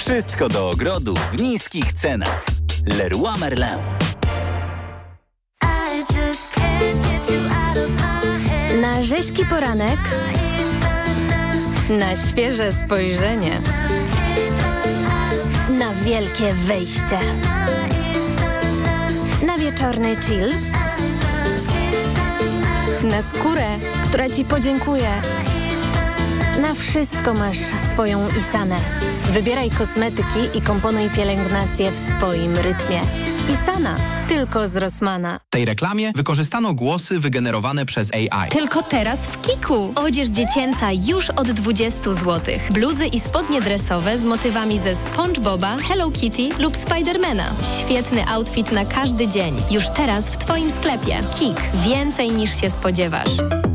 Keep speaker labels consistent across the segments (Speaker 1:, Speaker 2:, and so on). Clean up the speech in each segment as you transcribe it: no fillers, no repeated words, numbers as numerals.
Speaker 1: Wszystko do ogrodu w niskich cenach. Leroy Merlin.
Speaker 2: Na rzeźki poranek, na świeże spojrzenie, na wielkie wyjście, na wieczorny chill, na skórę, która Ci podziękuje. Na wszystko masz swoją Isanę. Wybieraj kosmetyki i komponuj pielęgnację w swoim rytmie. Isana. Tylko z Rossmana.
Speaker 3: W tej reklamie wykorzystano głosy wygenerowane przez AI.
Speaker 4: Tylko teraz w Kiku. Odzież dziecięca już od 20 zł. Bluzy i spodnie dresowe z motywami ze SpongeBoba, Hello Kitty lub Spidermana. Świetny outfit na każdy dzień. Już teraz w Twoim sklepie. Kik. Więcej niż się spodziewasz.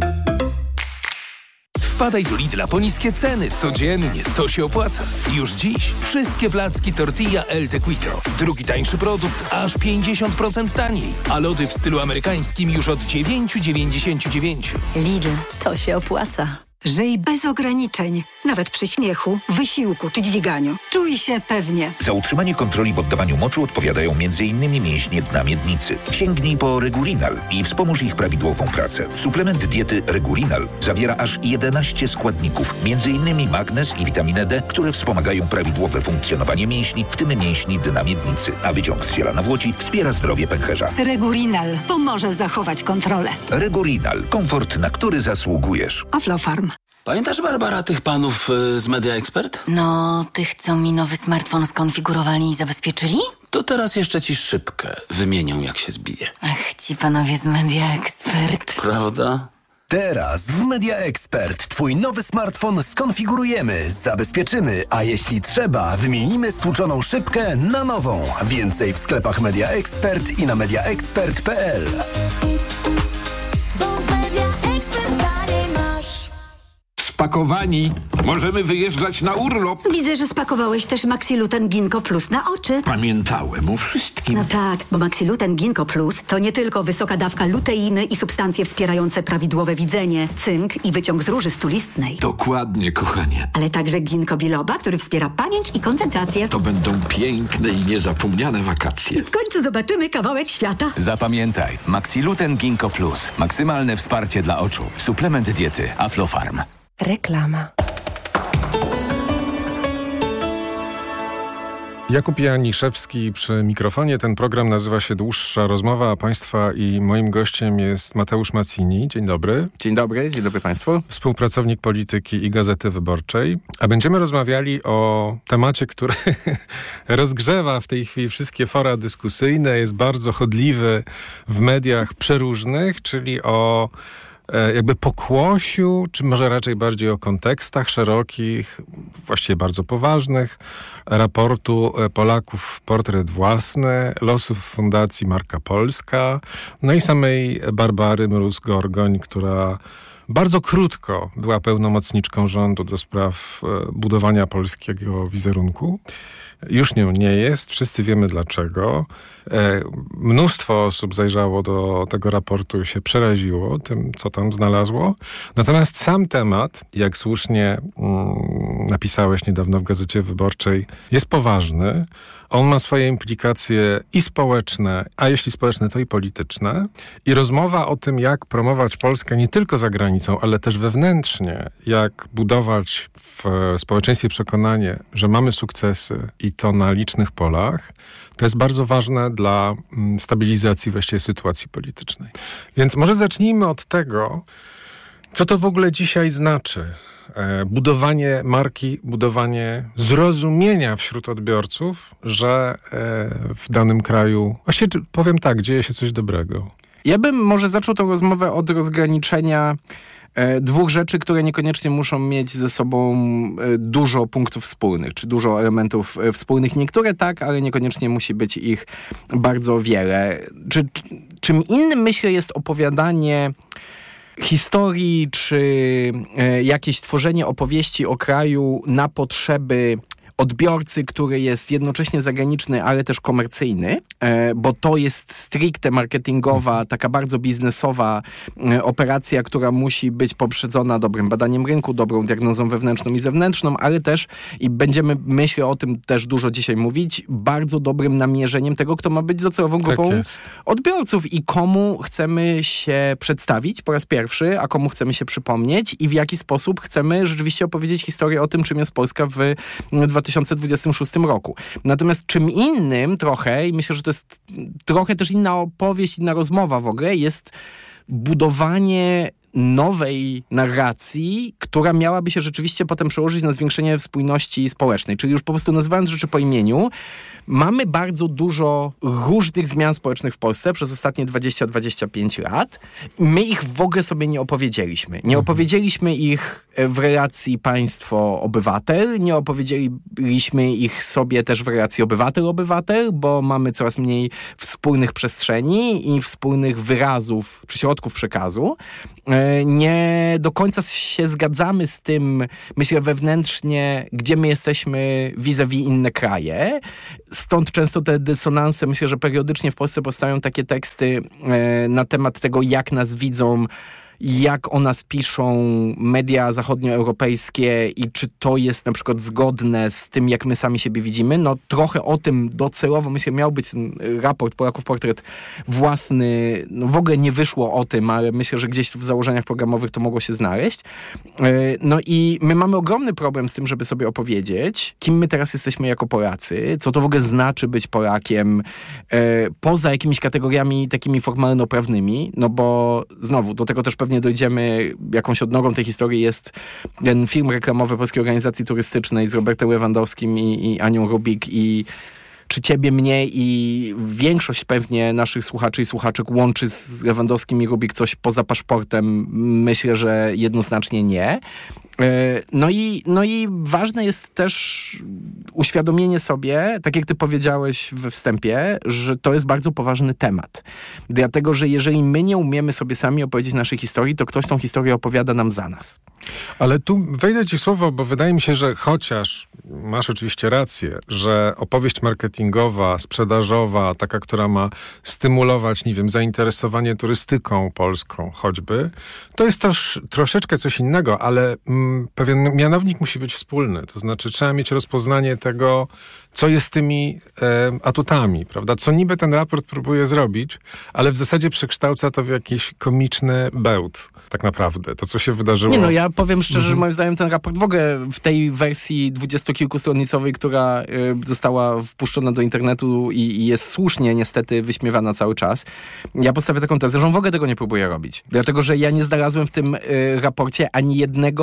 Speaker 5: Wpadaj do Lidla po niskie ceny. Codziennie. To się opłaca. Już dziś wszystkie placki tortilla El Tequito. Drugi tańszy produkt aż 50% taniej. A lody w stylu amerykańskim już od 9,99.
Speaker 6: Lidl. To się opłaca. Żyj bez ograniczeń. Nawet przy śmiechu, wysiłku czy dźwiganiu. Czuj się pewnie.
Speaker 7: Za utrzymanie kontroli w oddawaniu moczu odpowiadają m.in. mięśnie dna miednicy. Sięgnij po Regulinal i wspomóż ich prawidłową pracę. Suplement diety Regulinal zawiera aż 11 składników, m.in. magnez i witaminę D, które wspomagają prawidłowe funkcjonowanie mięśni, w tym mięśni dna miednicy. A wyciąg z ziela nawłoci wspiera zdrowie pęcherza.
Speaker 6: Regulinal pomoże zachować kontrolę.
Speaker 7: Regulinal. Komfort, na który zasługujesz.
Speaker 6: Aflofarm.
Speaker 8: Pamiętasz, Barbara, tych panów z Media Expert?
Speaker 9: No, tych, co mi nowy smartfon skonfigurowali i zabezpieczyli?
Speaker 8: To teraz jeszcze ci szybkę wymienią, jak się zbije.
Speaker 9: Ach, ci panowie z Media Expert.
Speaker 8: Prawda?
Speaker 10: Teraz w Media Expert twój nowy smartfon skonfigurujemy, zabezpieczymy, a jeśli trzeba, wymienimy stłuczoną szybkę na nową. Więcej w sklepach Media Expert i na mediaexpert.pl.
Speaker 11: Spakowani. Możemy wyjeżdżać na urlop.
Speaker 6: Widzę, że spakowałeś też Maxiluten Ginkgo Plus na oczy.
Speaker 11: Pamiętałem o wszystkim.
Speaker 6: No tak, bo Maxiluten Ginkgo Plus to nie tylko wysoka dawka luteiny i substancje wspierające prawidłowe widzenie, cynk i wyciąg z róży stulistnej.
Speaker 11: Dokładnie, kochanie.
Speaker 6: Ale także ginkgo biloba, który wspiera pamięć i koncentrację.
Speaker 11: To będą piękne i niezapomniane wakacje.
Speaker 6: W końcu zobaczymy kawałek świata.
Speaker 1: Zapamiętaj. Maxiluten Ginkgo Plus. Maksymalne wsparcie dla oczu. Suplement diety Aflofarm.
Speaker 2: Reklama.
Speaker 12: Jakub Janiszewski przy mikrofonie. Ten program nazywa się Dłuższa Rozmowa, a Państwa i moim gościem jest Mateusz Mazzini. Dzień dobry.
Speaker 13: Dzień dobry Państwu.
Speaker 12: Współpracownik polityki i Gazety Wyborczej. A będziemy rozmawiali o temacie, który rozgrzewa w tej chwili wszystkie fora dyskusyjne, jest bardzo chodliwy w mediach przeróżnych, czyli o jakby pokłosiu, czy może raczej bardziej o kontekstach szerokich, właściwie bardzo poważnych, raportu Polaków Portret Własny, losów Fundacji Marka Polska, no i samej Barbary Mróz-Gorgoń, która bardzo krótko była pełnomocniczką rządu do spraw budowania polskiego wizerunku. Już nią nie jest, wszyscy wiemy dlaczego. Mnóstwo osób zajrzało do tego raportu i się przeraziło tym, co tam znalazło. Natomiast sam temat, jak słusznie napisałeś niedawno w Gazecie Wyborczej, jest poważny. On ma swoje implikacje i społeczne, a jeśli społeczne, to i polityczne. I rozmowa o tym, jak promować Polskę nie tylko za granicą, ale też wewnętrznie, jak budować w społeczeństwie przekonanie, że mamy sukcesy i to na licznych polach, to jest bardzo ważne dla stabilizacji właściwie sytuacji politycznej. Więc może zacznijmy od tego, co to w ogóle dzisiaj znaczy. Budowanie marki, budowanie zrozumienia wśród odbiorców, że w danym kraju, właściwie powiem tak, dzieje się coś dobrego.
Speaker 13: Ja bym może zaczął tę rozmowę od rozgraniczenia dwóch rzeczy, które niekoniecznie muszą mieć ze sobą dużo punktów wspólnych, czy dużo elementów wspólnych. Niektóre tak, ale niekoniecznie musi być ich bardzo wiele. Czym innym, myślę, jest opowiadanie historii, czy jakieś tworzenie opowieści o kraju na potrzeby odbiorcy, który jest jednocześnie zagraniczny, ale też komercyjny, bo to jest stricte marketingowa, taka bardzo biznesowa operacja, która musi być poprzedzona dobrym badaniem rynku, dobrą diagnozą wewnętrzną i zewnętrzną, ale też, i będziemy, myślę, o tym też dużo dzisiaj mówić, bardzo dobrym namierzeniem tego, kto ma być docelową grupą odbiorców i komu chcemy się przedstawić po raz pierwszy, a komu chcemy się przypomnieć i w jaki sposób chcemy rzeczywiście opowiedzieć historię o tym, czym jest Polska w 2026 roku. Natomiast czym innym trochę, i myślę, że to jest trochę też inna opowieść, inna rozmowa w ogóle, jest budowanie nowej narracji, która miałaby się rzeczywiście potem przełożyć na zwiększenie spójności społecznej. Czyli już po prostu nazywając rzeczy po imieniu, mamy bardzo dużo różnych zmian społecznych w Polsce przez ostatnie 20-25 lat. My ich w ogóle sobie nie opowiedzieliśmy. Nie opowiedzieliśmy ich w relacji państwo-obywatel, nie opowiedzieliśmy ich sobie też w relacji obywatel-obywatel, bo mamy coraz mniej wspólnych przestrzeni i wspólnych wyrazów czy środków przekazu. Nie do końca się zgadzamy z tym, myślę, wewnętrznie, gdzie my jesteśmy vis-a-vis inne kraje. Stąd często te dysonanse, myślę, że periodycznie w Polsce powstają takie teksty na temat tego, jak nas widzą, jak o nas piszą media zachodnioeuropejskie i czy to jest na przykład zgodne z tym, jak my sami siebie widzimy. No trochę o tym docelowo, myślę, miał być ten raport Polaków Portret własny. No, w ogóle nie wyszło o tym, ale myślę, że gdzieś w założeniach programowych to mogło się znaleźć. No i my mamy ogromny problem z tym, żeby sobie opowiedzieć, kim my teraz jesteśmy jako Polacy, co to w ogóle znaczy być Polakiem, poza jakimiś kategoriami takimi formalno-prawnymi, no bo znowu, do tego też pewnie dojdziemy, jakąś odnogą tej historii jest ten film reklamowy Polskiej Organizacji Turystycznej z Robertem Lewandowskim i Anią Rubik i czy ciebie, mnie i większość pewnie naszych słuchaczy i słuchaczek łączy z Lewandowskim i Rubik coś poza paszportem? Myślę, że jednoznacznie nie. No i ważne jest też uświadomienie sobie, tak jak ty powiedziałeś we wstępie, że to jest bardzo poważny temat. Dlatego, że jeżeli my nie umiemy sobie sami opowiedzieć naszej historii, to ktoś tą historię opowiada nam za nas.
Speaker 12: Ale tu wejdę ci w słowo, bo wydaje mi się, że chociaż masz oczywiście rację, że opowieść marketingowa, sprzedażowa, taka, która ma stymulować, nie wiem, zainteresowanie turystyką polską choćby, to jest też troszeczkę coś innego, ale pewien mianownik musi być wspólny. To znaczy trzeba mieć rozpoznanie tego, co jest tymi atutami, prawda? Co niby ten raport próbuje zrobić, ale w zasadzie przekształca to w jakiś komiczny bełt, tak naprawdę. To, co się wydarzyło.
Speaker 13: Nie no, ja powiem szczerze, że moim zdaniem ten raport w ogóle w tej wersji 20-kilkustronicowej, która została wpuszczona do internetu i jest słusznie niestety wyśmiewana cały czas, ja postawię taką tezę, że on w ogóle tego nie próbuje robić. Dlatego, że ja nie znalazłem w tym raporcie ani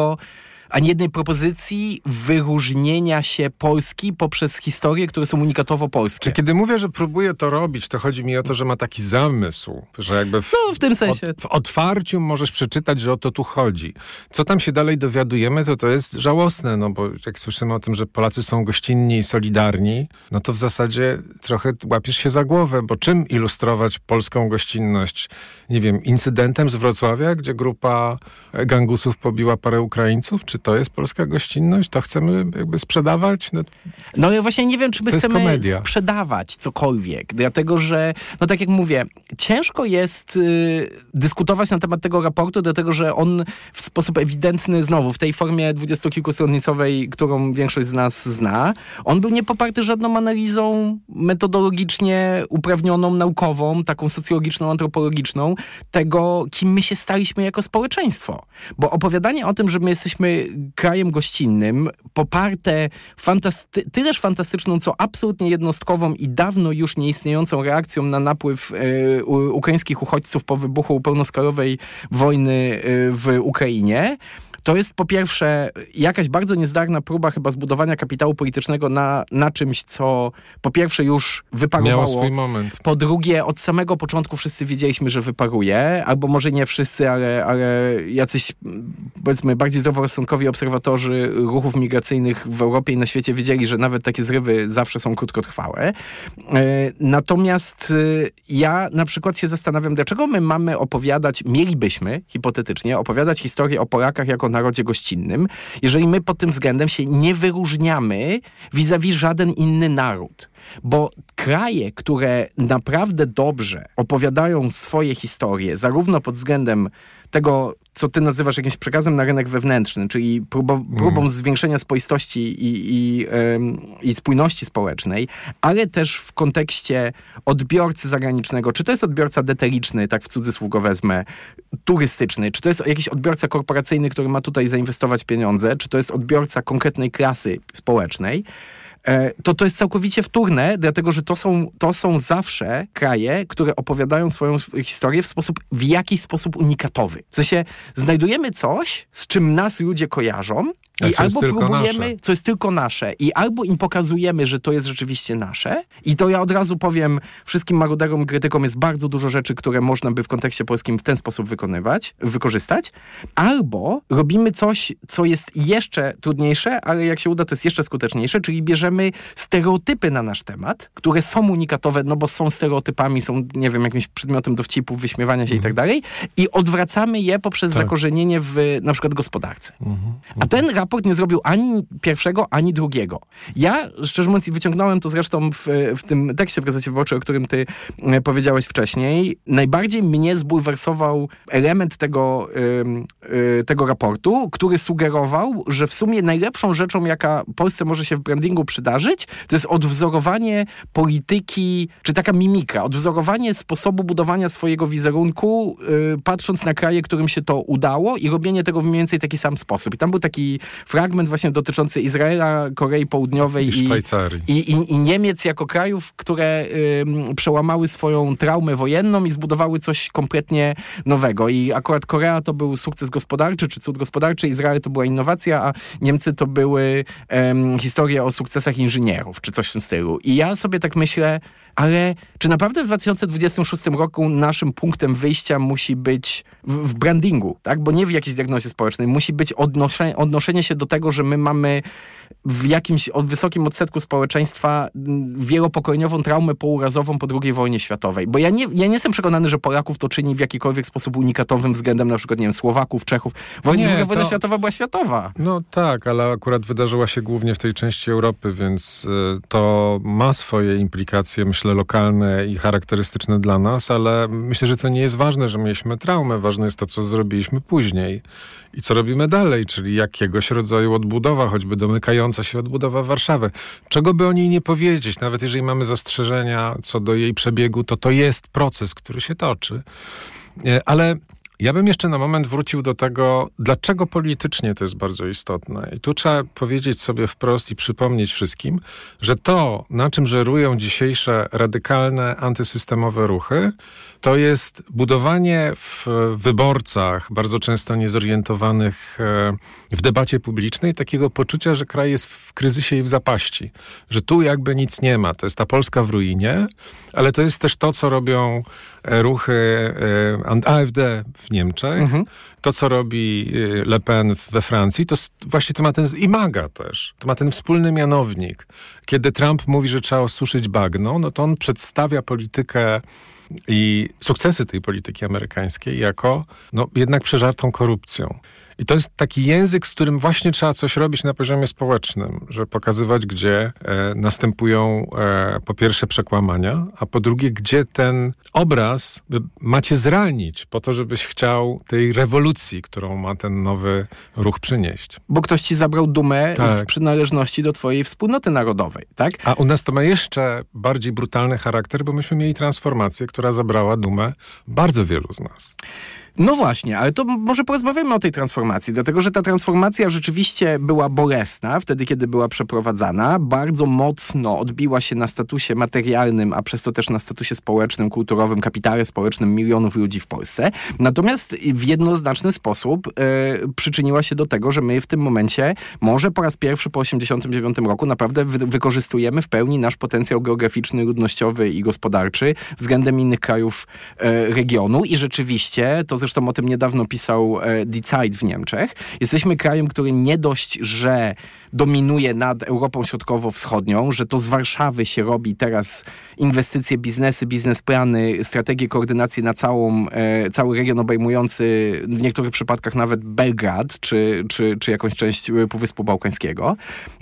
Speaker 13: jednej propozycji wyróżnienia się Polski poprzez historie, które są unikatowo polskie.
Speaker 12: Czy kiedy mówię, że próbuję to robić, to chodzi mi o to, że ma taki zamysł, że jakby w
Speaker 13: tym sensie.
Speaker 12: W otwarciu możesz przeczytać, że o to tu chodzi. Co tam się dalej dowiadujemy, to jest żałosne, no bo jak słyszymy o tym, że Polacy są gościnni i solidarni, no to w zasadzie trochę łapiesz się za głowę, bo czym ilustrować polską gościnność? Nie wiem, incydentem z Wrocławia, gdzie grupa gangusów pobiła parę Ukraińców? Czy to jest polska gościnność? To chcemy jakby sprzedawać?
Speaker 13: No ja właśnie nie wiem, czy my chcemy sprzedawać cokolwiek. Dlatego, że, no tak jak mówię, ciężko jest dyskutować na temat tego raportu, dlatego, że on w sposób ewidentny, znowu w tej formie 20-kilkustronicowej, którą większość z nas zna, on był nie poparty żadną analizą metodologicznie uprawnioną, naukową, taką socjologiczną, antropologiczną, tego, kim my się staliśmy jako społeczeństwo. Bo opowiadanie o tym, że my jesteśmy krajem gościnnym, poparte tyleż fantastyczną, co absolutnie jednostkową i dawno już nieistniejącą reakcją na napływ ukraińskich uchodźców po wybuchu pełnoskalowej wojny w Ukrainie, to jest po pierwsze jakaś bardzo niezdarna próba chyba zbudowania kapitału politycznego na czymś, co po pierwsze już wyparowało.
Speaker 12: Miało swój moment.
Speaker 13: Po drugie, od samego początku wszyscy wiedzieliśmy, że wyparuje, albo może nie wszyscy, ale jacyś, powiedzmy, bardziej zdroworozsądkowi obserwatorzy ruchów migracyjnych w Europie i na świecie wiedzieli, że nawet takie zrywy zawsze są krótkotrwałe. Natomiast ja na przykład się zastanawiam, dlaczego my mielibyśmy hipotetycznie opowiadać historię o Polakach jako narodzie gościnnym, jeżeli my pod tym względem się nie wyróżniamy vis-a-vis żaden inny naród. Bo kraje, które naprawdę dobrze opowiadają swoje historie, zarówno pod względem tego, co ty nazywasz jakimś przekazem na rynek wewnętrzny, czyli próbą zwiększenia spoistości i spójności społecznej, ale też w kontekście odbiorcy zagranicznego, czy to jest odbiorca detericzny, tak w cudzysłów go wezmę, turystyczny, czy to jest jakiś odbiorca korporacyjny, który ma tutaj zainwestować pieniądze, czy to jest odbiorca konkretnej klasy społecznej, to jest całkowicie wtórne, dlatego że to są zawsze kraje, które opowiadają swoją historię w jakiś sposób unikatowy. W sensie znajdujemy coś, z czym nas ludzie kojarzą i albo próbujemy, co jest tylko nasze, i albo im pokazujemy, że to jest rzeczywiście nasze, i to ja od razu powiem wszystkim maruderom i krytykom, jest bardzo dużo rzeczy, które można by w kontekście polskim w ten sposób wykorzystać, albo robimy coś, co jest jeszcze trudniejsze, ale jak się uda, to jest jeszcze skuteczniejsze, czyli bierzemy stereotypy na nasz temat, które są unikatowe, no bo są stereotypami, są, nie wiem, jakimś przedmiotem dowcipów, wyśmiewania się i tak dalej, i odwracamy je poprzez zakorzenienie w na przykład gospodarce. A ten raport nie zrobił ani pierwszego, ani drugiego. Ja, szczerze mówiąc, wyciągnąłem to zresztą w tym tekście w Gazecie Wyborczej, o którym ty powiedziałeś wcześniej, najbardziej mnie zbulwersował element tego raportu, który sugerował, że w sumie najlepszą rzeczą, jaka Polsce może się w brandingu przydarzyć, to jest odwzorowanie polityki, czy taka mimika, odwzorowanie sposobu budowania swojego wizerunku, patrząc na kraje, którym się to udało, i robienie tego w mniej więcej taki sam sposób. I tam był taki fragment właśnie dotyczący Izraela, Korei Południowej
Speaker 12: i Szwajcarii.
Speaker 13: I Niemiec jako krajów, które przełamały swoją traumę wojenną i zbudowały coś kompletnie nowego. I akurat Korea to był sukces gospodarczy, czy cud gospodarczy, Izrael to była innowacja, a Niemcy to były historie o sukcesach inżynierów, czy coś w tym stylu. I ja sobie tak myślę, ale czy naprawdę w 2026 roku naszym punktem wyjścia musi być w brandingu, tak? Bo nie w jakiejś diagnozie społecznej, musi być odnoszenie się do tego, że my mamy w jakimś wysokim odsetku społeczeństwa wielopokoleniową traumę pourazową po II wojnie światowej. Bo ja nie jestem przekonany, że Polaków to czyni w jakikolwiek sposób unikatowym względem na przykład, nie wiem, Słowaków, Czechów. II wojna światowa była światowa.
Speaker 12: No tak, ale akurat wydarzyła się głównie w tej części Europy, więc to ma swoje implikacje, myślę, lokalne i charakterystyczne dla nas, ale myślę, że to nie jest ważne, że mieliśmy traumę. Ważne jest to, co zrobiliśmy później i co robimy dalej, czyli jakiegoś rodzaju odbudowa, choćby domykająca się odbudowa Warszawy. Czego by o niej nie powiedzieć, nawet jeżeli mamy zastrzeżenia co do jej przebiegu, to jest proces, który się toczy. Ale ja bym jeszcze na moment wrócił do tego, dlaczego politycznie to jest bardzo istotne. I tu trzeba powiedzieć sobie wprost i przypomnieć wszystkim, że to, na czym żerują dzisiejsze radykalne, antysystemowe ruchy, to jest budowanie w wyborcach, bardzo często niezorientowanych w debacie publicznej, takiego poczucia, że kraj jest w kryzysie i w zapaści. Że tu jakby nic nie ma. To jest ta Polska w ruinie, ale to jest też to, co robią ruchy AfD w Niemczech, to, co robi Le Pen we Francji, to właśnie to ma ten, i MAGA też, to ma ten wspólny mianownik. Kiedy Trump mówi, że trzeba osuszyć bagno, no to on przedstawia politykę i sukcesy tej polityki amerykańskiej jako jednak przeżartą korupcją. I to jest taki język, z którym właśnie trzeba coś robić na poziomie społecznym, że pokazywać, gdzie następują po pierwsze przekłamania, a po drugie, gdzie ten obraz macie zranić po to, żebyś chciał tej rewolucji, którą ma ten nowy ruch przynieść.
Speaker 13: Bo ktoś ci zabrał dumę z przynależności do twojej wspólnoty narodowej, tak?
Speaker 12: A u nas to ma jeszcze bardziej brutalny charakter, bo myśmy mieli transformację, która zabrała dumę bardzo wielu z nas.
Speaker 13: No właśnie, ale to może porozmawiamy o tej transformacji, dlatego że ta transformacja rzeczywiście była bolesna wtedy, kiedy była przeprowadzana. Bardzo mocno odbiła się na statusie materialnym, a przez to też na statusie społecznym, kulturowym, kapitale społecznym milionów ludzi w Polsce. Natomiast w jednoznaczny sposób przyczyniła się do tego, że my w tym momencie, może po raz pierwszy po 1989 roku, naprawdę wykorzystujemy w pełni nasz potencjał geograficzny, ludnościowy i gospodarczy względem innych krajów regionu i rzeczywiście to zresztą o tym niedawno pisał Die Zeit w Niemczech. Jesteśmy krajem, który nie dość, że dominuje nad Europą Środkowo-Wschodnią, że to z Warszawy się robi teraz inwestycje, biznesy, biznesplany, strategie koordynacji na cały region obejmujący w niektórych przypadkach nawet Belgrad, czy jakąś część Półwyspu Bałkańskiego.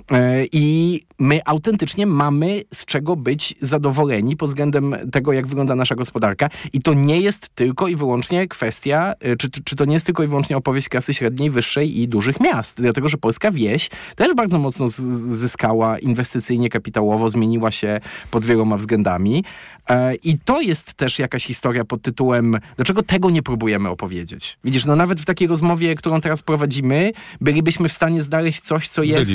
Speaker 13: I my autentycznie mamy z czego być zadowoleni pod względem tego, jak wygląda nasza gospodarka. I to nie jest tylko i wyłącznie kwestia, czy to nie jest tylko i wyłącznie opowieść klasy średniej, wyższej i dużych miast. Dlatego, że polska wieś też bardzo mocno zyskała inwestycyjnie, kapitałowo, zmieniła się pod wieloma względami. I to jest też jakaś historia pod tytułem, dlaczego tego nie próbujemy opowiedzieć. Widzisz, no nawet w takiej rozmowie, którą teraz prowadzimy, bylibyśmy w stanie znaleźć coś, co jest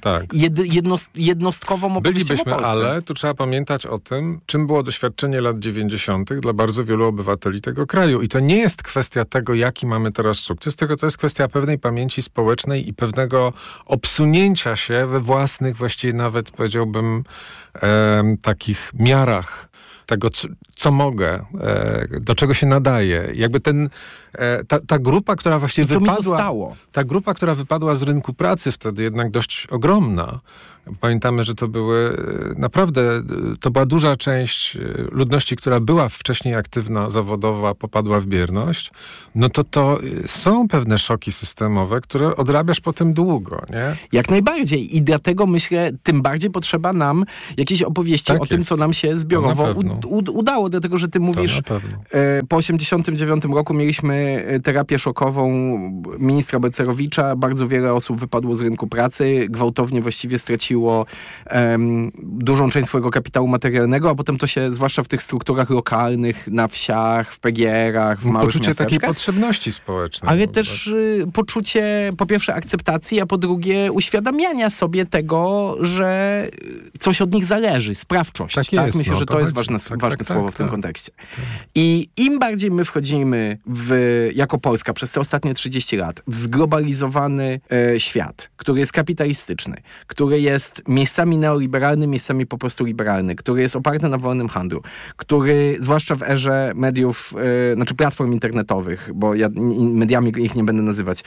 Speaker 13: jednostkową opowieścią o Polsce.
Speaker 12: Ale tu trzeba pamiętać o tym, czym było doświadczenie lat 90. dla bardzo wielu obywateli tego kraju. I to nie jest kwestia tego, jaki mamy teraz sukces, tylko to jest kwestia pewnej pamięci społecznej i pewnego obsunięcia się we własnych, właściwie nawet powiedziałbym, takich miarach tego, co mogę, do czego się nadaje. Jakby ta grupa, która właściwie wypadła...
Speaker 13: mi zostało?
Speaker 12: Ta grupa, która wypadła z rynku pracy wtedy jednak dość ogromna. Pamiętamy, że to była duża część ludności, która była wcześniej aktywna, zawodowa, popadła w bierność. No to są pewne szoki systemowe, które odrabiasz potem długo, nie?
Speaker 13: Jak najbardziej. I dlatego myślę, tym bardziej potrzeba nam jakiejś opowieści o tym, co nam się zbiorowo udało. Dlatego, że ty mówisz, po 89 roku mieliśmy terapię szokową ministra Balcerowicza. Bardzo wiele osób wypadło z rynku pracy. Gwałtownie właściwie straciło dużą część swojego kapitału materialnego, a potem to się, zwłaszcza w tych strukturach lokalnych, na wsiach, w PGR-ach, w małych
Speaker 12: poczucie
Speaker 13: miasteczkach.
Speaker 12: Takiej potrzebności społecznej.
Speaker 13: Ale też poczucie, po pierwsze, akceptacji, a po drugie uświadamiania sobie tego, że coś od nich zależy. Sprawczość.
Speaker 12: Tak jest,
Speaker 13: Myślę, że to jest ważne słowo w tym kontekście. I im bardziej my wchodzimy jako Polska przez te ostatnie 30 lat w zglobalizowany świat, który jest kapitalistyczny, który jest miejscami neoliberalny, miejscami po prostu liberalny, który jest oparty na wolnym handlu, który, zwłaszcza w erze mediów, platform internetowych, bo ja mediami ich nie będę nazywać,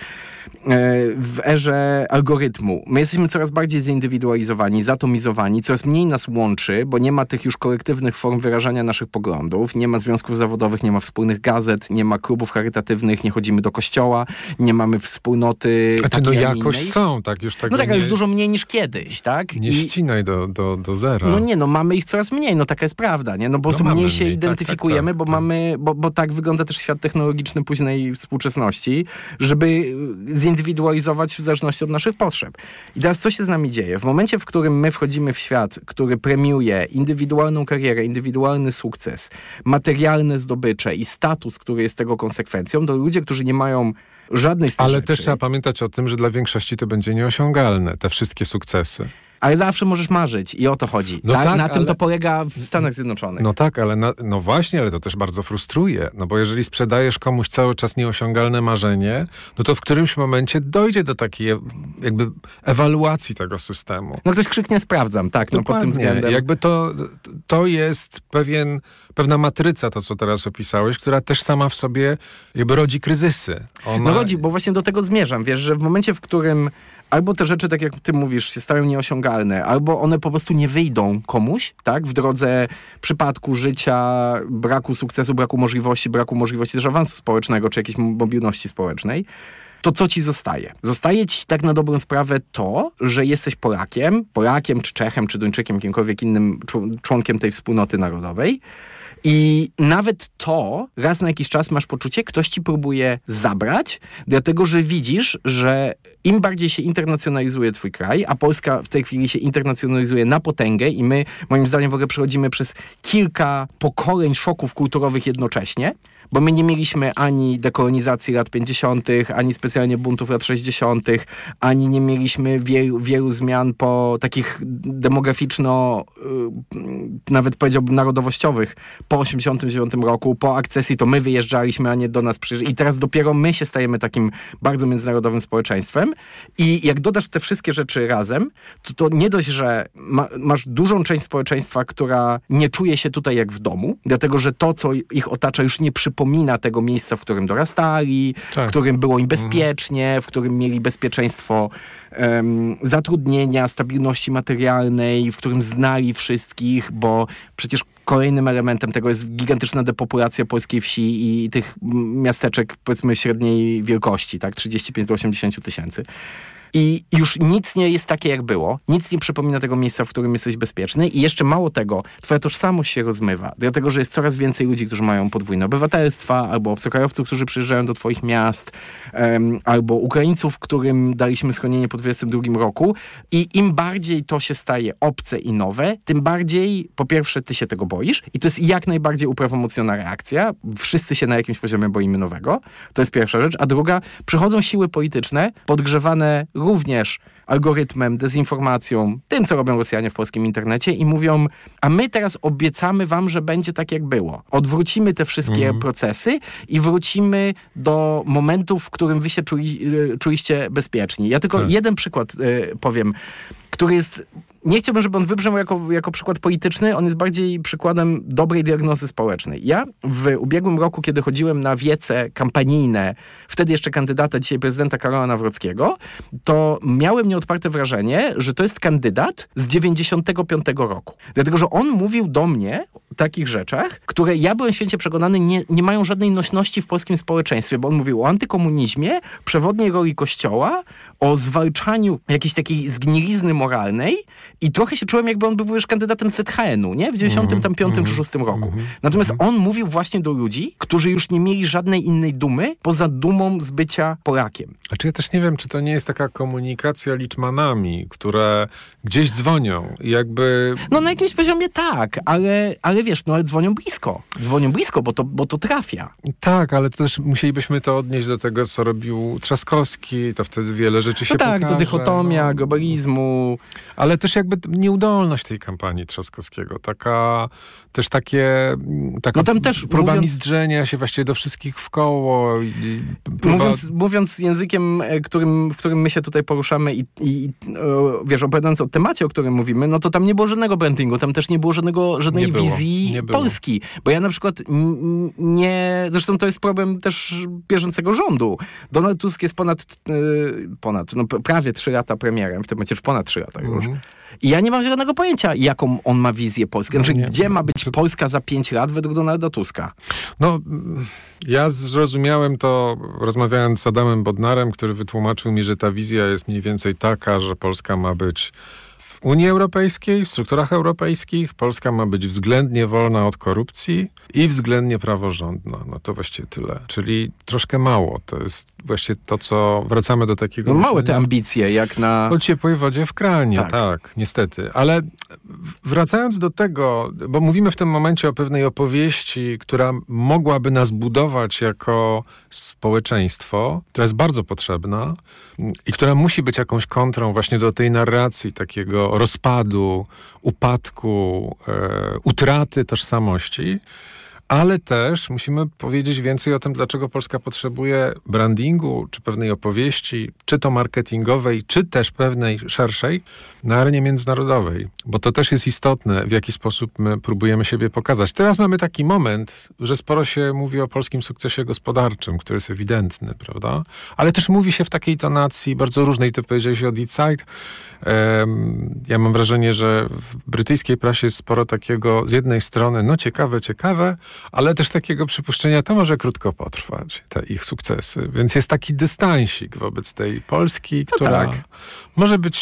Speaker 13: w erze algorytmu. My jesteśmy coraz bardziej zindywidualizowani, zatomizowani, coraz mniej nas łączy, bo nie ma tych już kolektywnych form wyrażania naszych poglądów, nie ma związków zawodowych, nie ma wspólnych gazet, nie ma klubów charytatywnych, nie chodzimy do kościoła, nie mamy wspólnoty takiej,
Speaker 12: jakoś
Speaker 13: innej.
Speaker 12: Są, tak już tak.
Speaker 13: No tak, ale już dużo mniej niż kiedyś, tak?
Speaker 12: Nie ścinaj do zera.
Speaker 13: No nie, mamy ich coraz mniej, taka jest prawda, nie? No po prostu mniej się identyfikujemy, bo tak wygląda też świat technologiczny późnej współczesności, żeby zindywidualizować w zależności od naszych potrzeb. I teraz co się z nami dzieje? W momencie, w którym my wchodzimy w świat, który premiuje indywidualną karierę, indywidualny sukces, materialne zdobycze i status, który jest tego konsekwencją, to ludzie, którzy nie mają żadnej z tych
Speaker 12: rzeczy.
Speaker 13: Ale
Speaker 12: też trzeba pamiętać o tym, że dla większości to będzie nieosiągalne, te wszystkie sukcesy.
Speaker 13: Ale zawsze możesz marzyć i o to chodzi.
Speaker 12: No tak,
Speaker 13: na tym to polega w Stanach Zjednoczonych.
Speaker 12: No tak, ale ale to też bardzo frustruje. No bo jeżeli sprzedajesz komuś cały czas nieosiągalne marzenie, no to w którymś momencie dojdzie do takiej jakby ewaluacji tego systemu.
Speaker 13: No ktoś krzyknie sprawdzam, tak, pod tym względem.
Speaker 12: Jakby to jest pewna matryca, to co teraz opisałeś, która też sama w sobie jakby rodzi kryzysy.
Speaker 13: No rodzi, bo właśnie do tego zmierzam. Wiesz, że w momencie, w którym albo te rzeczy, tak jak ty mówisz, się stają nieosiągalne, albo one po prostu nie wyjdą komuś, tak? W drodze przypadku życia, braku sukcesu, braku możliwości też awansu społecznego, czy jakiejś mobilności społecznej. To co ci zostaje? Zostaje ci tak na dobrą sprawę to, że jesteś Polakiem, czy Czechem, czy Duńczykiem, jakimkolwiek innym członkiem tej wspólnoty narodowej. I nawet to raz na jakiś czas masz poczucie, ktoś ci próbuje zabrać, dlatego że widzisz, że im bardziej się internacjonalizuje twój kraj, a Polska w tej chwili się internacjonalizuje na potęgę i my, moim zdaniem, w ogóle przechodzimy przez kilka pokoleń szoków kulturowych jednocześnie, bo my nie mieliśmy ani dekolonizacji lat 50., ani specjalnie buntów lat 60., ani nie mieliśmy wielu zmian po takich demograficzno, nawet powiedziałbym narodowościowych, po 89 roku, po akcesji to my wyjeżdżaliśmy, a nie do nas przyjeżdżali. I teraz dopiero my się stajemy takim bardzo międzynarodowym społeczeństwem. I jak dodasz te wszystkie rzeczy razem, to nie dość, że masz dużą część społeczeństwa, która nie czuje się tutaj jak w domu, dlatego że to, co ich otacza, już nie przypomina przypomina tego miejsca, w którym dorastali, w którym było im bezpiecznie, w którym mieli bezpieczeństwo zatrudnienia, stabilności materialnej, w którym znali wszystkich, bo przecież kolejnym elementem tego jest gigantyczna depopulacja polskiej wsi i tych miasteczek, powiedzmy, średniej wielkości, tak, 35 do 80 tysięcy. I już nic nie jest takie, jak było. Nic nie przypomina tego miejsca, w którym jesteś bezpieczny. I jeszcze mało tego, twoja tożsamość się rozmywa. Dlatego, że jest coraz więcej ludzi, którzy mają podwójne obywatelstwa, albo obcokrajowców, którzy przyjeżdżają do twoich miast, albo Ukraińców, którym daliśmy schronienie po 22 roku. I im bardziej to się staje obce i nowe, tym bardziej, po pierwsze, ty się tego boisz. I to jest jak najbardziej uprawomocniona reakcja. Wszyscy się na jakimś poziomie boimy nowego. To jest pierwsza rzecz. A druga, przychodzą siły polityczne, podgrzewane również algorytmem, dezinformacją, tym, co robią Rosjanie w polskim internecie i mówią, a my teraz obiecamy wam, że będzie tak, jak było. Odwrócimy te wszystkie procesy i wrócimy do momentu, w którym wy się czuliście bezpieczni. Ja tylko jeden przykład powiem, który jest... Nie chciałbym, żeby on wybrzmiał jako przykład polityczny, on jest bardziej przykładem dobrej diagnozy społecznej. Ja w ubiegłym roku, kiedy chodziłem na wiece kampanijne, wtedy jeszcze kandydata, dzisiaj prezydenta Karola Nawrockiego, to miałem nieodparte wrażenie, że to jest kandydat z 95 roku. Dlatego, że on mówił do mnie o takich rzeczach, które ja byłem święcie przekonany nie mają żadnej nośności w polskim społeczeństwie, bo on mówił o antykomunizmie, przewodniej roli Kościoła, o zwalczaniu jakiejś takiej zgnilizny moralnej i trochę się czułem, jakby on był już kandydatem ZHN-u, nie? W 95 czy 6 roku. Natomiast on mówił właśnie do ludzi, którzy już nie mieli żadnej innej dumy, poza dumą z bycia Polakiem.
Speaker 12: Znaczy ja też nie wiem, czy to nie jest taka komunikacja liczmanami, które gdzieś dzwonią i jakby...
Speaker 13: No na jakimś poziomie tak, ale wiesz, no ale dzwonią blisko, bo to trafia.
Speaker 12: Tak, ale też musielibyśmy to odnieść do tego, co robił Trzaskowski, to wtedy wiele rzeczy się pokaże.
Speaker 13: To dychotomia, globalizmu.
Speaker 12: Ale też jakby nieudolność tej kampanii Trzaskowskiego, taka
Speaker 13: tam też
Speaker 12: próba mizdrzenia się właściwie do wszystkich w koło.
Speaker 13: Mówiąc językiem, w którym my się tutaj poruszamy i wiesz, opowiadając o temacie, o którym mówimy, no to tam nie było żadnego brandingu, tam też nie było żadnej wizji Polski. Bo ja na przykład zresztą to jest problem też bieżącego rządu. Donald Tusk jest prawie 3 lata premierem, w tym momencie już ponad 3 lata już. I ja nie mam żadnego pojęcia, jaką on ma wizję Polski. Znaczy, gdzie ma być Polska za 5 lat według Donalda Tuska?
Speaker 12: No, ja zrozumiałem to, rozmawiając z Adamem Bodnarem, który wytłumaczył mi, że ta wizja jest mniej więcej taka, że Polska ma być w Unii Europejskiej, w strukturach europejskich. Polska ma być względnie wolna od korupcji i względnie praworządna. No to właściwie tyle. Czyli troszkę mało. To jest właśnie to, co... Wracamy do takiego...
Speaker 13: No małe te ambicje, jak na...
Speaker 12: O ciepłej wodzie w kranie, tak, niestety. Ale wracając do tego, bo mówimy w tym momencie o pewnej opowieści, która mogłaby nas budować jako społeczeństwo, która jest bardzo potrzebna i która musi być jakąś kontrą właśnie do tej narracji takiego rozpadu, upadku, utraty tożsamości, ale też musimy powiedzieć więcej o tym, dlaczego Polska potrzebuje brandingu, czy pewnej opowieści, czy to marketingowej, czy też pewnej szerszej na arenie międzynarodowej. Bo to też jest istotne, w jaki sposób my próbujemy siebie pokazać. Teraz mamy taki moment, że sporo się mówi o polskim sukcesie gospodarczym, który jest ewidentny, prawda? Ale też mówi się w takiej tonacji bardzo różnej. Ty powiedziałeś o Deed Side. Ja mam wrażenie, że w brytyjskiej prasie jest sporo takiego, z jednej strony, no ciekawe, ale też takiego przypuszczenia, to może krótko potrwać, te ich sukcesy. Więc jest taki dystansik wobec tej Polski, która może być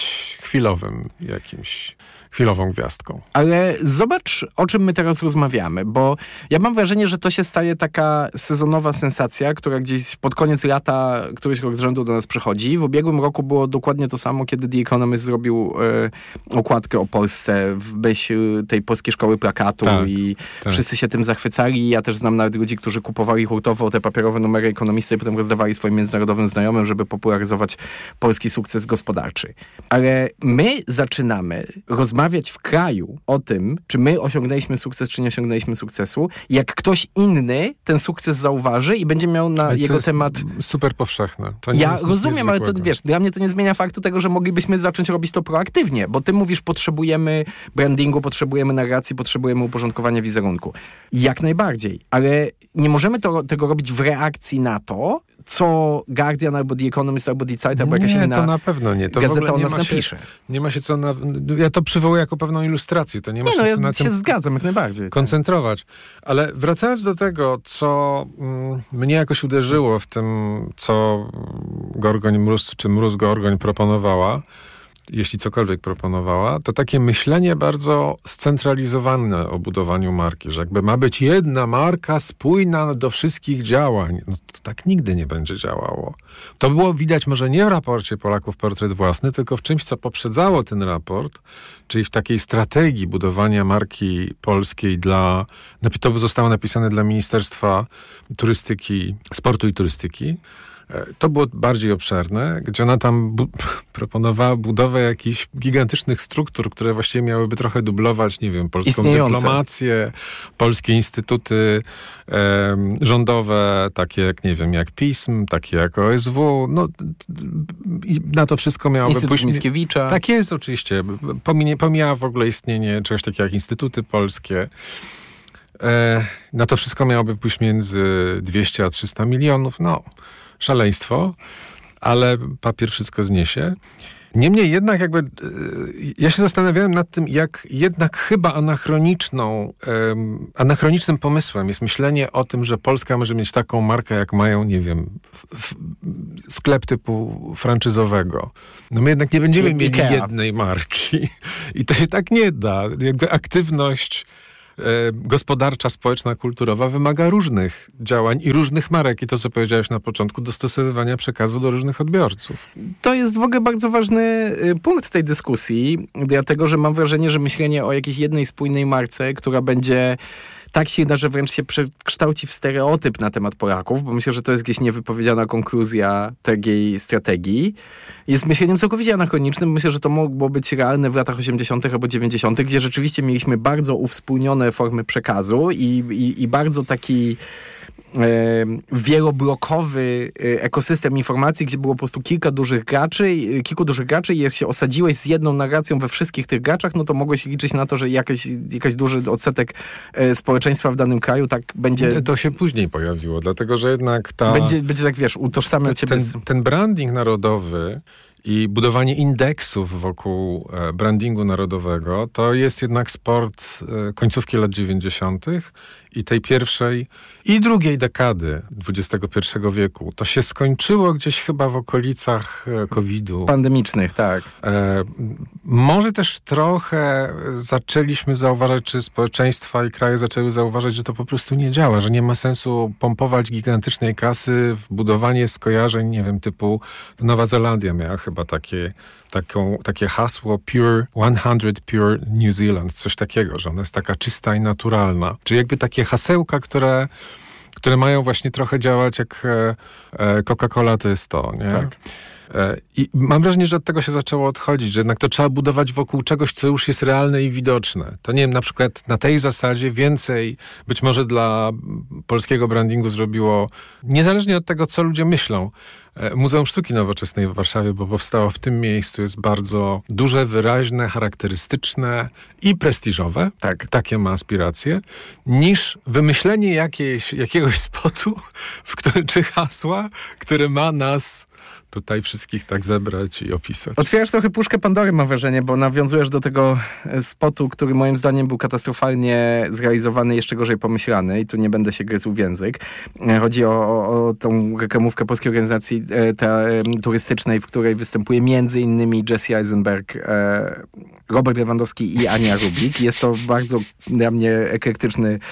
Speaker 12: chwilową gwiazdką.
Speaker 13: Ale zobacz, o czym my teraz rozmawiamy, bo ja mam wrażenie, że to się staje taka sezonowa sensacja, która gdzieś pod koniec lata któryś rok z rzędu do nas przychodzi. W ubiegłym roku było dokładnie to samo, kiedy The Economist zrobił okładkę o Polsce w myśl tej polskiej szkoły plakatu i wszyscy się tym zachwycali. Ja też znam nawet ludzi, którzy kupowali hurtowo te papierowe numery Ekonomisty i potem rozdawali swoim międzynarodowym znajomym, żeby popularyzować polski sukces gospodarczy. Ale my zaczynamy rozmawiać rozmawiać w kraju o tym, czy my osiągnęliśmy sukces, czy nie osiągnęliśmy sukcesu, jak ktoś inny ten sukces zauważy i będzie miał na jego temat...
Speaker 12: super powszechne.
Speaker 13: Ja rozumiem, ale to wiesz, dla mnie to nie zmienia faktu tego, że moglibyśmy zacząć robić to proaktywnie, bo ty mówisz, potrzebujemy brandingu, potrzebujemy narracji, potrzebujemy uporządkowania wizerunku. Jak najbardziej, ale nie możemy tego robić w reakcji na to, co Guardian, albo The Economist, albo The Zeit, albo jakaś inna
Speaker 12: to na pewno nie. To
Speaker 13: gazeta o nas napisze.
Speaker 12: Nie ma się co ja to przywołuję jako pewną ilustrację. To nie ma się co na tym
Speaker 13: się zgadzam, jak najbardziej.
Speaker 12: Koncentrować. Ale wracając do tego, co mnie jakoś uderzyło w tym, co Gorgoń Mróz, czy Mróz Gorgoń proponowała, jeśli cokolwiek proponowała, to takie myślenie bardzo scentralizowane o budowaniu marki, że jakby ma być jedna marka spójna do wszystkich działań. No to tak nigdy nie będzie działało. To było widać może nie w raporcie Polaków Portret Własny, tylko w czymś, co poprzedzało ten raport, czyli w takiej strategii budowania marki polskiej to zostało napisane dla Ministerstwa Turystyki, Sportu i Turystyki. To było bardziej obszerne, gdzie ona tam proponowała budowę jakichś gigantycznych struktur, które właściwie miałyby trochę dublować, nie wiem, polską dyplomację, polskie instytuty rządowe, takie jak, nie wiem, jak PISM, takie jak OSW. No, i na to wszystko miałoby
Speaker 13: Instytut
Speaker 12: pójść...
Speaker 13: Mickiewicza.
Speaker 12: Tak jest, oczywiście. Pomijała w ogóle istnienie czegoś takiego jak instytuty polskie. Na to wszystko miałoby pójść między 200 a 300 milionów. No, szaleństwo, ale papier wszystko zniesie. Niemniej jednak ja się zastanawiałem nad tym, jak jednak chyba anachronicznym pomysłem jest myślenie o tym, że Polska może mieć taką markę, jak mają, nie wiem, sklep typu franczyzowego. No my jednak nie będziemy mieli jednej marki. I to się tak nie da. Jakby aktywność gospodarcza, społeczna, kulturowa wymaga różnych działań i różnych marek. I to, co powiedziałeś na początku, dostosowywania przekazu do różnych odbiorców.
Speaker 13: To jest w ogóle bardzo ważny punkt tej dyskusji, dlatego, że mam wrażenie, że myślenie o jakiejś jednej spójnej marce, która będzie tak silna, że wręcz się przekształci w stereotyp na temat Polaków, bo myślę, że to jest gdzieś niewypowiedziana konkluzja takiej strategii. Jest myśleniem całkowicie anachronicznym. Myślę, że to mogło być realne w latach 80. albo 90., gdzie rzeczywiście mieliśmy bardzo uwspólnione formy przekazu i bardzo taki wieloblokowy ekosystem informacji, gdzie było po prostu kilku dużych graczy i jak się osadziłeś z jedną narracją we wszystkich tych graczach, no to mogłeś liczyć na to, że jakiś duży odsetek społeczeństwa w danym kraju tak będzie...
Speaker 12: To się później pojawiło, dlatego, że jednak
Speaker 13: Będzie tak, wiesz, utożsamiał ciebie...
Speaker 12: Ten branding narodowy i budowanie indeksów wokół brandingu narodowego to jest jednak sport końcówki lat 90. i tej pierwszej i drugiej dekady XXI wieku. To się skończyło gdzieś chyba w okolicach COVID-u.
Speaker 13: Pandemicznych, tak.
Speaker 12: Może też trochę zaczęliśmy zauważać, czy społeczeństwa i kraje zaczęły zauważać, że to po prostu nie działa, że nie ma sensu pompować gigantycznej kasy w budowanie skojarzeń, nie wiem, typu Nowa Zelandia miała chyba takie hasło Pure 100 Pure New Zealand, coś takiego, że ona jest taka czysta i naturalna. Czyli jakby takie hasełka, które mają właśnie trochę działać jak Coca-Cola to jest to, nie?
Speaker 13: Tak.
Speaker 12: I mam wrażenie, że od tego się zaczęło odchodzić, że jednak to trzeba budować wokół czegoś, co już jest realne i widoczne. To nie wiem, na przykład na tej zasadzie więcej być może dla polskiego brandingu zrobiło, niezależnie od tego, co ludzie myślą, Muzeum Sztuki Nowoczesnej w Warszawie, bo powstało w tym miejscu, jest bardzo duże, wyraźne, charakterystyczne i prestiżowe, takie ma aspiracje, niż wymyślenie jakiegoś spotu, czy hasła, które ma nas tutaj wszystkich tak zebrać i opisać.
Speaker 13: Otwierasz trochę puszkę Pandory, mam wrażenie, bo nawiązujesz do tego spotu, który moim zdaniem był katastrofalnie zrealizowany, jeszcze gorzej pomyślany i tu nie będę się gryzł w język. Chodzi o tą reklamówkę Polskiej Organizacji Turystycznej, w której występuje między innymi Jesse Eisenberg, Robert Lewandowski i Ania Rubik. Jest to bardzo dla mnie eklektyczny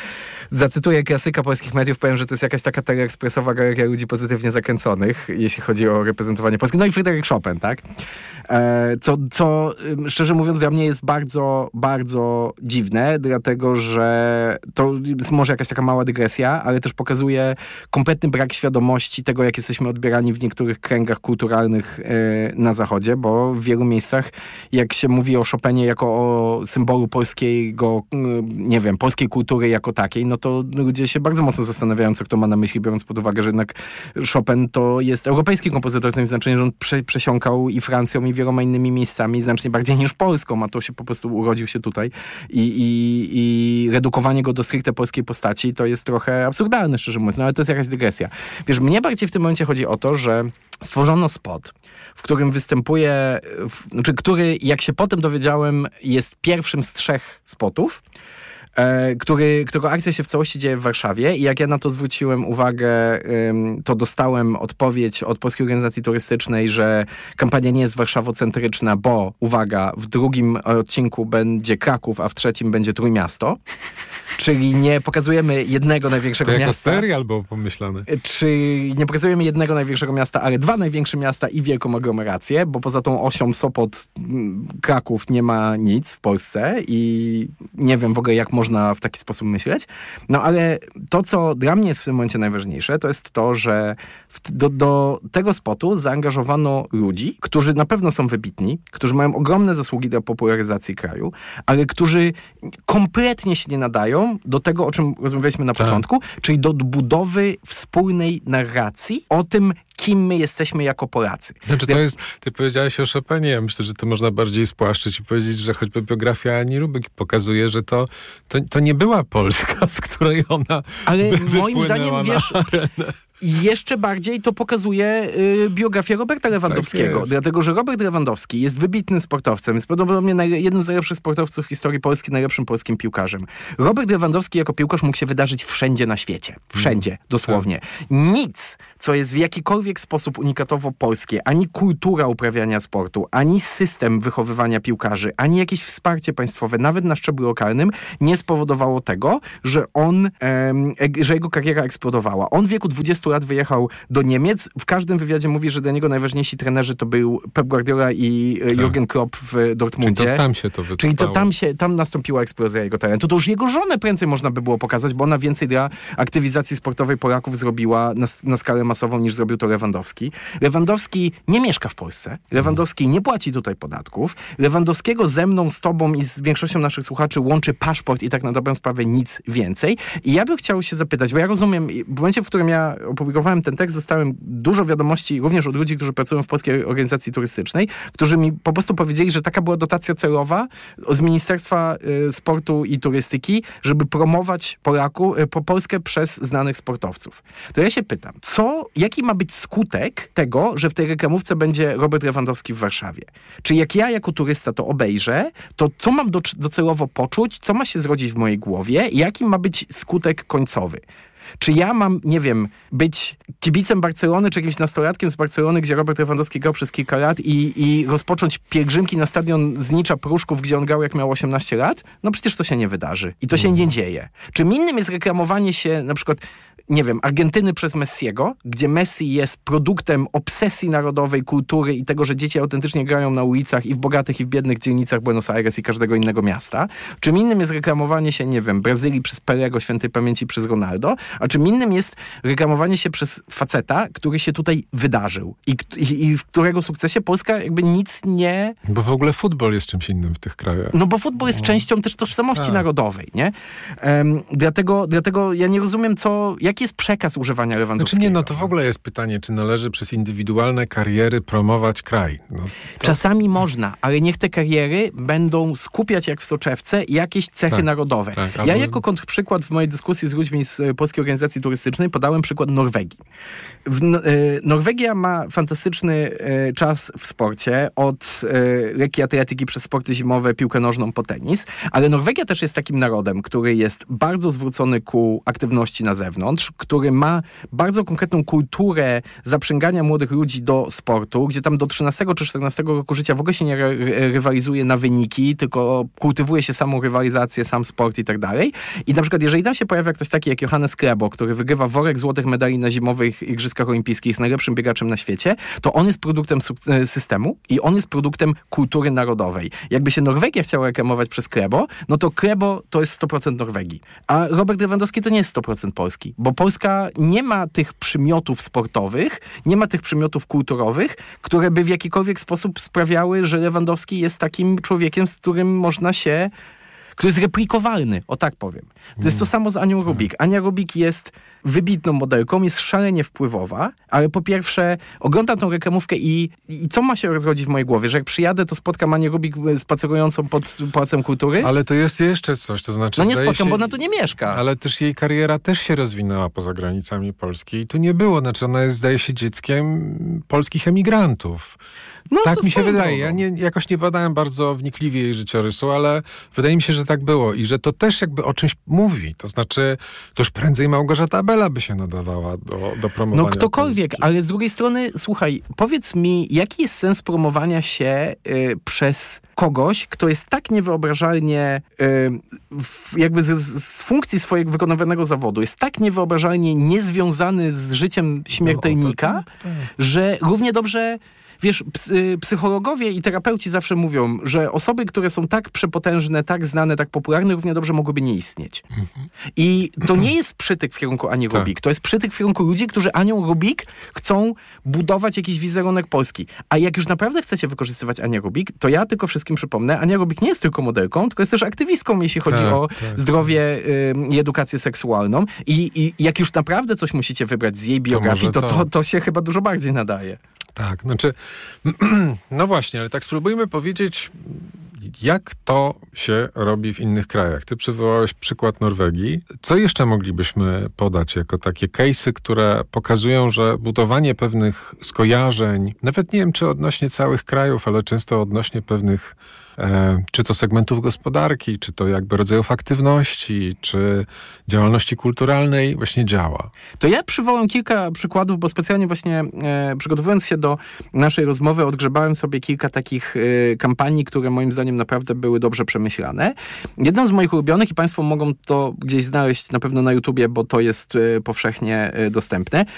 Speaker 13: zacytuję klasyka polskich mediów, powiem, że to jest jakaś taka teleekspresowa galeria ludzi pozytywnie zakręconych, jeśli chodzi o reprezentowanie Polski. No i Fryderyk Chopin, tak? Co szczerze mówiąc dla mnie jest bardzo, bardzo dziwne, dlatego że to jest może jakaś taka mała dygresja, ale też pokazuje kompletny brak świadomości tego, jak jesteśmy odbierani w niektórych kręgach kulturalnych na Zachodzie, bo w wielu miejscach, jak się mówi o Chopinie jako o symbolu polskiego, nie wiem, polskiej kultury jako takiej, no to ludzie się bardzo mocno zastanawiają, co kto ma na myśli, biorąc pod uwagę, że jednak Chopin to jest europejski kompozytor, w tym znaczeniu, że on przesiąkał i Francją, i wieloma innymi miejscami, znacznie bardziej niż Polską, a to się po prostu urodził się tutaj i redukowanie go do stricte polskiej postaci to jest trochę absurdalne, szczerze mówiąc, no ale to jest jakaś dygresja. Wiesz, mnie bardziej w tym momencie chodzi o to, że stworzono spot, w którym występuje, który, jak się potem dowiedziałem, jest pierwszym z 3 spotów, którego akcja się w całości dzieje w Warszawie i jak ja na to zwróciłem uwagę, to dostałem odpowiedź od Polskiej Organizacji Turystycznej, że kampania nie jest warszawocentryczna, bo, uwaga, w drugim odcinku będzie Kraków, a w trzecim będzie Trójmiasto. Czyli nie pokazujemy jednego największego miasta.
Speaker 12: To jako serial było pomyślane.
Speaker 13: Czyli nie pokazujemy jednego największego miasta, ale 2 największe miasta i wielką aglomerację, bo poza tą osią Sopot, Kraków nie ma nic w Polsce i nie wiem w ogóle, jak można w taki sposób myśleć. No ale to, co dla mnie jest w tym momencie najważniejsze, to jest to, że do tego spotu zaangażowano ludzi, którzy na pewno są wybitni, którzy mają ogromne zasługi do popularyzacji kraju, ale którzy kompletnie się nie nadają do tego, o czym rozmawialiśmy na początku, czyli do budowy wspólnej narracji o tym, kim my jesteśmy jako Polacy.
Speaker 12: Znaczy to jest, ty powiedziałeś o Chopinie, ja myślę, że to można bardziej spłaszczyć i powiedzieć, że choćby biografia Ani Lubek pokazuje, że to nie była Polska, z której ona
Speaker 13: ale moim zdaniem, wiesz, jeszcze bardziej to pokazuje biografię Roberta Lewandowskiego. Tak, dlatego, że Robert Lewandowski jest wybitnym sportowcem. Jest prawdopodobnie jednym z najlepszych sportowców w historii Polski, najlepszym polskim piłkarzem. Robert Lewandowski jako piłkarz mógł się wydarzyć wszędzie na świecie. Wszędzie, dosłownie. Nic, co jest w jakikolwiek sposób unikatowo polskie, ani kultura uprawiania sportu, ani system wychowywania piłkarzy, ani jakieś wsparcie państwowe, nawet na szczeblu lokalnym, nie spowodowało tego, że że jego kariera eksplodowała. On w wieku 20 lat wyjechał do Niemiec. W każdym wywiadzie mówi, że dla niego najważniejsi trenerzy to był Pep Guardiola i Jurgen Klopp w Dortmundzie.
Speaker 12: Czyli to tam się to wystało.
Speaker 13: Czyli to tam nastąpiła eksplozja jego talentu. To już jego żonę prędzej można by było pokazać, bo ona więcej dla aktywizacji sportowej Polaków zrobiła na skalę masową, niż zrobił to Lewandowski. Lewandowski nie mieszka w Polsce. Lewandowski nie płaci tutaj podatków. Lewandowskiego ze mną, z tobą i z większością naszych słuchaczy łączy paszport i tak na dobrą sprawę nic więcej. I ja bym chciał się zapytać, bo ja rozumiem, w momencie, w którym ja opublikowałem ten tekst, dostałem dużo wiadomości również od ludzi, którzy pracują w Polskiej Organizacji Turystycznej, którzy mi po prostu powiedzieli, że taka była dotacja celowa z Ministerstwa Sportu i Turystyki, żeby promować Polskę przez znanych sportowców. To ja się pytam, jaki ma być skutek tego, że w tej reklamówce będzie Robert Lewandowski w Warszawie? Czy jak ja jako turysta to obejrzę, to co mam docelowo poczuć, co ma się zrodzić w mojej głowie, jaki ma być skutek końcowy? Czy ja mam, nie wiem, być kibicem Barcelony, czy jakimś nastolatkiem z Barcelony, gdzie Robert Lewandowski grał przez kilka lat i rozpocząć pielgrzymki na stadion Znicza Pruszków, gdzie on grał jak miał 18 lat? No przecież to się nie wydarzy. I to się nie dzieje. Czym innym jest reklamowanie się na przykład, nie wiem, Argentyny przez Messiego, gdzie Messi jest produktem obsesji narodowej, kultury i tego, że dzieci autentycznie grają na ulicach i w bogatych, i w biednych dzielnicach Buenos Aires i każdego innego miasta. Czym innym jest reklamowanie się, nie wiem, Brazylii przez Pelego, świętej pamięci przez Ronaldo, a czym innym jest reklamowanie się przez faceta, który się tutaj wydarzył i w którego sukcesie Polska jakby nic nie...
Speaker 12: Bo w ogóle futbol jest czymś innym w tych krajach.
Speaker 13: No bo futbol jest częścią też tożsamości narodowej, nie? Dlatego ja nie rozumiem, jaki jest przekaz używania Lewandowskiego.
Speaker 12: Znaczy nie, to w ogóle jest pytanie, czy należy przez indywidualne kariery promować kraj.
Speaker 13: Czasami można, ale niech te kariery będą skupiać jak w soczewce jakieś cechy narodowe. Ja jako kontrprzykład w mojej dyskusji z ludźmi z Polskiej Organizacji Turystycznej podałem przykład Norwegii. Norwegia ma fantastyczny czas w sporcie, od lekkiej atletyki przez sporty zimowe, piłkę nożną po tenis, ale Norwegia też jest takim narodem, który jest bardzo zwrócony ku aktywności na zewnątrz. kraj, który ma bardzo konkretną kulturę zaprzęgania młodych ludzi do sportu, gdzie tam do 13 czy 14 roku życia w ogóle się nie rywalizuje na wyniki, tylko kultywuje się samą rywalizację, sam sport i tak dalej. I na przykład, jeżeli tam się pojawia ktoś taki jak Johannes Krebo, który wygrywa worek złotych medali na zimowych igrzyskach olimpijskich, jest najlepszym biegaczem na świecie, to on jest produktem systemu i on jest produktem kultury narodowej. Jakby się Norwegia chciała reklamować przez Krebo, no to Krebo to jest 100% Norwegii. A Robert Lewandowski to nie jest 100% Polski, bo Polska nie ma tych przymiotów sportowych, nie ma tych przymiotów kulturowych, które by w jakikolwiek sposób sprawiały, że Lewandowski jest takim człowiekiem, z którym można się... który jest replikowalny, o tak powiem. To jest to samo z Anią Rubik. Ania Rubik jest wybitną modelką, jest szalenie wpływowa, ale po pierwsze oglądam tą reklamówkę i co ma się rozchodzić w mojej głowie, że jak przyjadę, to spotkam Anię Rubik spacerującą pod Pałacem Kultury?
Speaker 12: Ale to jest jeszcze coś, to znaczy...
Speaker 13: No nie spotkam, bo ona tu nie mieszka.
Speaker 12: Ale też jej kariera też się rozwinęła poza granicami Polski i tu nie było, znaczy ona jest, zdaje się, dzieckiem polskich emigrantów.
Speaker 13: No,
Speaker 12: tak mi się wydaje. Ja jakoś nie badałem bardzo wnikliwie jej życiorysu, ale wydaje mi się, że tak było i że to też jakby o czymś mówi. To znaczy, to już prędzej Małgorzata Bela by się nadawała do promowania.
Speaker 13: No ktokolwiek,
Speaker 12: Polski.
Speaker 13: ale z drugiej strony, słuchaj, powiedz mi, jaki jest sens promowania się przez kogoś, kto jest tak niewyobrażalnie jakby z funkcji swojego wykonywanego zawodu, jest tak niewyobrażalnie niezwiązany z życiem śmiertelnika, że równie dobrze... Wiesz, psychologowie i terapeuci zawsze mówią, że osoby, które są tak przepotężne, tak znane, tak popularne, równie dobrze mogłyby nie istnieć. I to nie jest przytyk w kierunku Ani Rubik. To jest przytyk w kierunku ludzi, którzy Anią Rubik chcą budować jakiś wizerunek Polski. A jak już naprawdę chcecie wykorzystywać Anię Rubik, to ja tylko wszystkim przypomnę, Ania Rubik nie jest tylko modelką, tylko jest też aktywistką, jeśli chodzi o zdrowie i edukację seksualną. I jak już naprawdę coś musicie wybrać z jej biografii, to się chyba dużo bardziej nadaje.
Speaker 12: Tak, znaczy, no właśnie, ale tak spróbujmy powiedzieć, jak to się robi w innych krajach. Ty przywołałeś przykład Norwegii. Co jeszcze moglibyśmy podać jako takie case'y, które pokazują, że budowanie pewnych skojarzeń, nawet nie wiem, czy odnośnie całych krajów, ale często odnośnie pewnych czy to segmentów gospodarki, czy to jakby rodzajów aktywności, czy działalności kulturalnej właśnie działa.
Speaker 13: To ja przywołam kilka przykładów, bo specjalnie właśnie przygotowując się do naszej rozmowy, odgrzebałem sobie kilka takich kampanii, które moim zdaniem naprawdę były dobrze przemyślane. Jedną z moich ulubionych, i Państwo mogą to gdzieś znaleźć na pewno na YouTubie, bo to jest powszechnie dostępne,